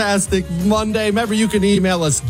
Fantastic Monday. Remember, you can email us,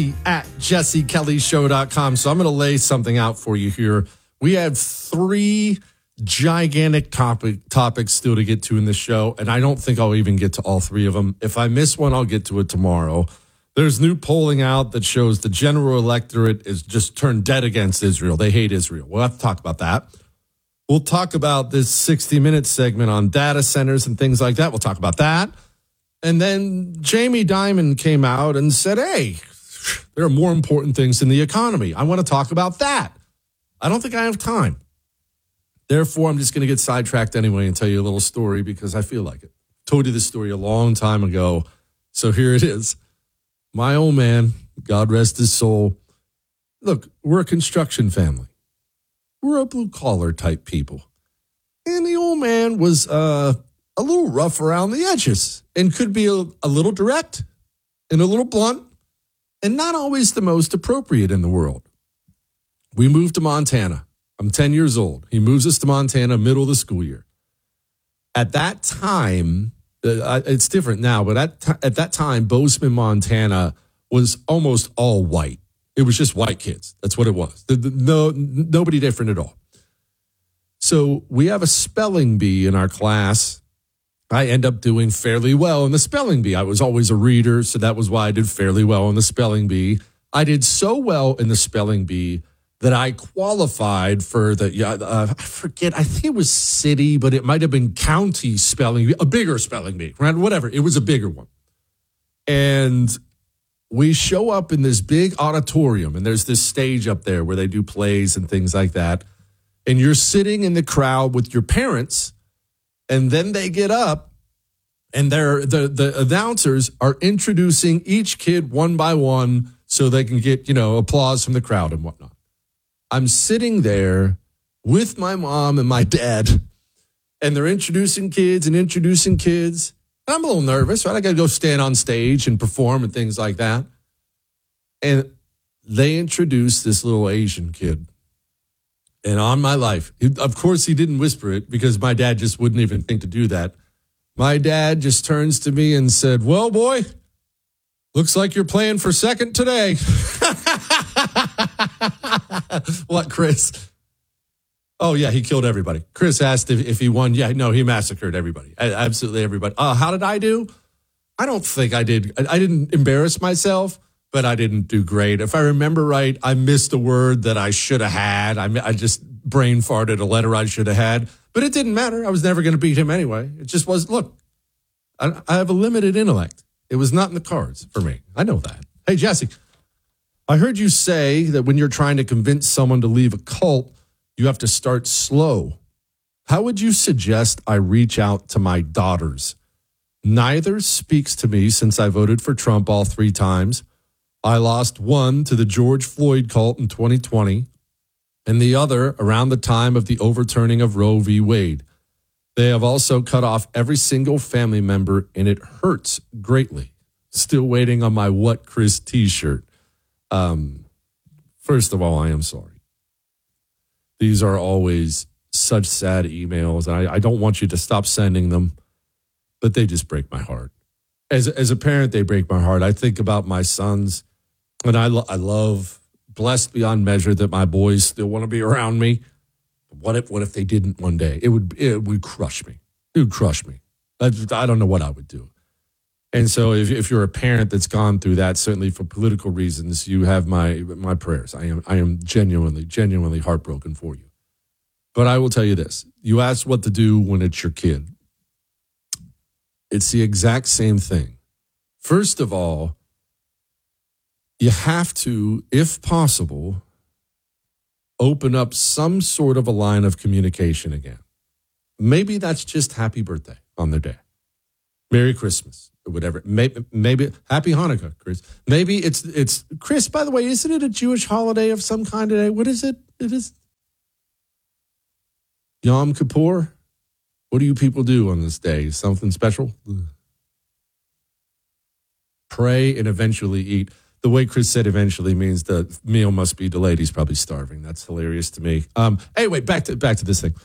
jesse@jessekellyshow.com. So I'm going to lay something out for you here. We have 3 gigantic topics still to get to in the show, and I don't think I'll even get to all 3 of them. If I miss one, I'll get to it tomorrow. There's new polling out that shows the general electorate is just turned dead against Israel. They hate Israel. We'll have to talk about that. We'll talk about this 60-minute segment on data centers and things like that. We'll talk about that. And then Jamie Dimon came out and said, hey, there are more important things in the economy. I want to talk about that. I don't think I have time. Therefore, I'm just going to get sidetracked anyway and tell you a little story because I feel like it. Told you this story a long time ago. So here it is. My old man, God rest his soul. Look, we're a construction family. We're a blue-collar type people. And the old man was a little rough around the edges and could be a little direct and a little blunt and not always the most appropriate in the world. We moved to Montana. I'm 10 years old. He moves us to Montana, middle of the school year. At that time, it's different now, but at that time, Bozeman, Montana was almost all white. It was just white kids. That's what it was. Nobody different at all. So we have a spelling bee in our class. I end up doing fairly well in the spelling bee. I was always a reader, so that was why I did fairly well in the spelling bee. I did so well in the spelling bee that I qualified for the, I forget, I think it was city, but it might have been county spelling bee, a bigger spelling bee, right? Whatever. It was a bigger one. And we show up in this big auditorium, and there's this stage up there where they do plays and things like that. And you're sitting in the crowd with your parents, and then they get up, and the announcers are introducing each kid one by one so they can get, applause from the crowd and whatnot. I'm sitting there with my mom and my dad, and they're introducing kids. And I'm a little nervous, right? I got to go stand on stage and perform and things like that. And they introduced this little Asian kid. And on my life, of course, he didn't whisper it because my dad just wouldn't even think to do that. My dad just turns to me and said, well, boy, looks like you're playing for second today. What, Chris? Oh, yeah, he killed everybody. Chris asked if he won. Yeah, no, he massacred everybody. Absolutely everybody. How did I do? I don't think I did. I didn't embarrass myself, but I didn't do great. If I remember right, I missed a word that I should have had. I just brain farted a letter I should have had, but it didn't matter. I was never going to beat him anyway. It just was, look, I have a limited intellect. It was not in the cards for me. I know that. Hey, Jesse, I heard you say that when you're trying to convince someone to leave a cult, you have to start slow. How would you suggest I reach out to my daughters? Neither speaks to me since I voted for Trump all 3 times. I lost one to the George Floyd cult in 2020 and the other around the time of the overturning of Roe v. Wade. They have also cut off every single family member, and it hurts greatly. Still waiting on my What Chris t-shirt. First of all, I am sorry. These are always such sad emails. I don't want you to stop sending them, but they just break my heart. As a parent, they break my heart. I think about my sons, and I love, blessed beyond measure that my boys still want to be around me. What if they didn't one day? It would crush me. It would crush me. I don't know what I would do. And so if you're a parent that's gone through that, certainly for political reasons, you have my prayers. I am genuinely heartbroken for you. But I will tell you this. You asked what to do when it's your kid. It's the exact same thing. First of all, you have to, if possible, open up some sort of a line of communication again. Maybe that's just happy birthday on their day. Merry Christmas. Or whatever. Maybe Happy Hanukkah, Chris. Maybe it's Chris, by the way, isn't it a Jewish holiday of some kind today? What is it? It is Yom Kippur. What do you people do on this day? Something special? Pray and eventually eat. The way Chris said eventually means the meal must be delayed. He's probably starving. That's hilarious to me. Anyway, back to this thing.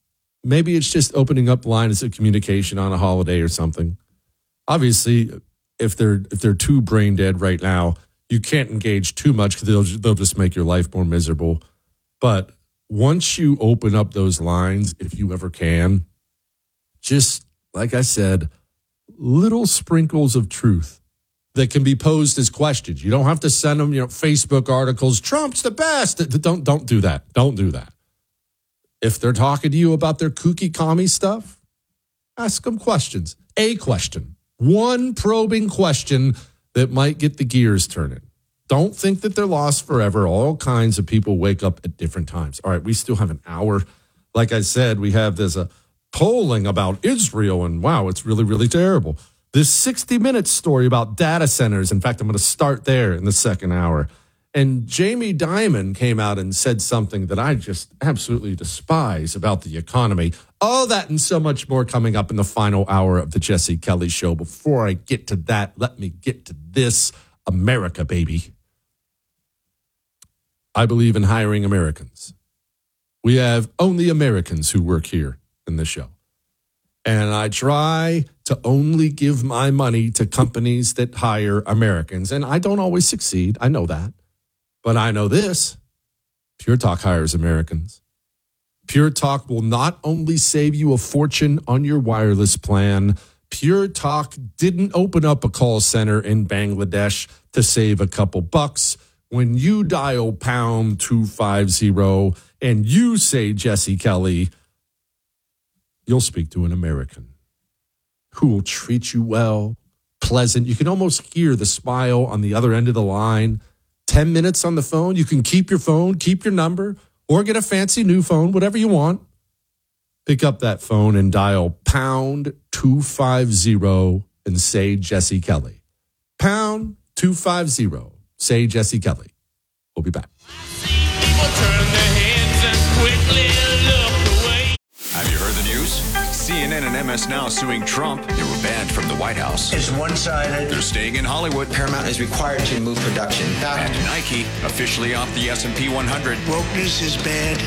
Maybe it's just opening up lines of communication on a holiday or something. Obviously, if they're too brain dead right now, you can't engage too much because they'll just make your life more miserable. But once you open up those lines, if you ever can, just like I said, little sprinkles of truth that can be posed as questions. You don't have to send them, Facebook articles. Trump's the best. Don't do that. Don't do that. If they're talking to you about their kooky commie stuff, ask them questions. A question. One probing question that might get the gears turning. Don't think that they're lost forever. All kinds of people wake up at different times. All right, we still have an hour. Like I said, we have this polling about Israel, and wow, it's really, really terrible. This 60 Minutes story about data centers. In fact, I'm going to start there in the second hour. And Jamie Dimon came out and said something that I just absolutely despise about the economy. All that and so much more coming up in the final hour of the Jesse Kelly Show. Before I get to that, let me get to this. America, baby. I believe in hiring Americans. We have only Americans who work here in the show. And I try to only give my money to companies that hire Americans. And I don't always succeed. I know that. But I know this. Pure Talk hires Americans. Pure Talk will not only save you a fortune on your wireless plan. Pure Talk didn't open up a call center in Bangladesh to save a couple bucks. When you dial pound 250 and you say Jesse Kelly, you'll speak to an American who will treat you well, pleasant. You can almost hear the smile on the other end of the line. 10 minutes on the phone. You can keep your phone, keep your number, or get a fancy new phone, whatever you want. Pick up that phone and dial pound 250 and say Jesse Kelly. Pound 250. Say Jesse Kelly. We'll be back. Have you heard the news? CNN and MS Now suing Trump. They were banned from the White House. It's one-sided. They're staying in Hollywood. Paramount is required to move production. And Nike, officially off the S&P 100. Wokeness is bad.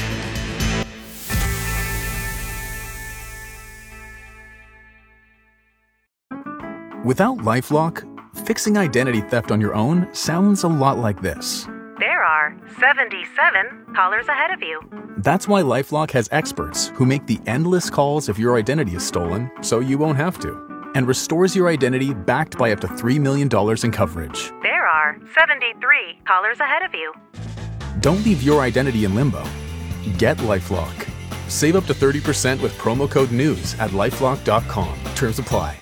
Without LifeLock, fixing identity theft on your own sounds a lot like this. There are 77 callers ahead of you. That's why LifeLock has experts who make the endless calls if your identity is stolen, so you won't have to, and restores your identity backed by up to $3 million in coverage. There are 73 callers ahead of you. Don't leave your identity in limbo. Get LifeLock. Save up to 30% with promo code NEWS at LifeLock.com. Terms apply.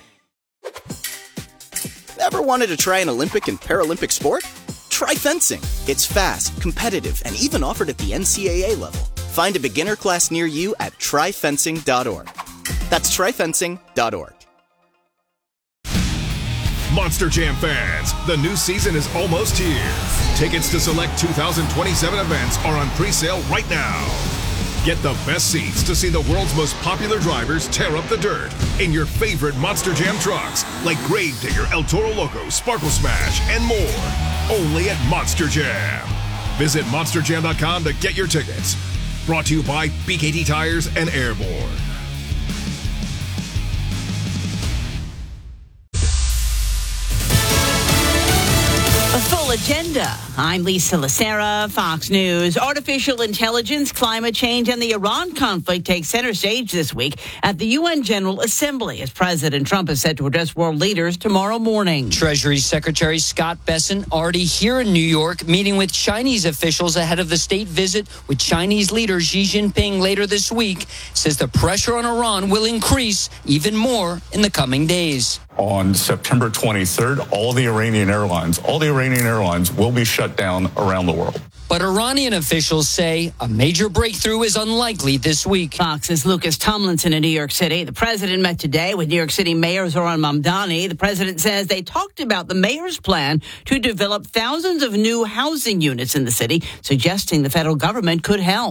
Ever wanted to try an Olympic and Paralympic sport? Try fencing. It's fast, competitive, and even offered at the NCAA level. Find a beginner class near you at tryfencing.org. That's tryfencing.org. Monster Jam fans, the new season is almost here. Tickets to select 2027 events are on pre-sale right now. Get the best seats to see the world's most popular drivers tear up the dirt in your favorite Monster Jam trucks like Gravedigger, El Toro Loco, Sparkle Smash, and more. Only at Monster Jam. Visit monsterjam.com to get your tickets. Brought to you by BKT Tires and Airborne. A full agenda. I'm Lisa Lacera, Fox News. Artificial intelligence, climate change, and the Iran conflict take center stage this week at the UN General Assembly, as President Trump is set to address world leaders tomorrow morning. Treasury Secretary Scott Bessent already here in New York, meeting with Chinese officials ahead of the state visit with Chinese leader Xi Jinping later this week, says the pressure on Iran will increase even more in the coming days. On September 23rd, all the Iranian airlines will be shut down around the world. But Iranian officials say a major breakthrough is unlikely this week. Fox's Lucas Tomlinson in New York City. The president met today with New York City Mayor Zohran Mamdani. The president says they talked about the mayor's plan to develop thousands of new housing units in the city, suggesting the federal government could help.